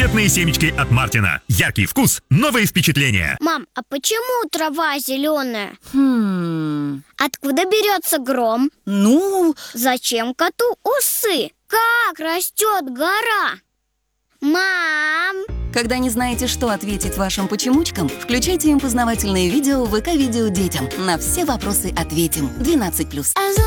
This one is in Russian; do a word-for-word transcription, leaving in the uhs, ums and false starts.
Раритетные семечки от Мартина. Яркий вкус, новые впечатления. Мам, а почему трава зеленая? Хм... Откуда берется гром? Ну... Зачем коту усы? Как растет гора? Мам! Когда не знаете, что ответить вашим почемучкам, включайте им познавательные видео в ВК-видео детям. На все вопросы ответим. двенадцать плюс.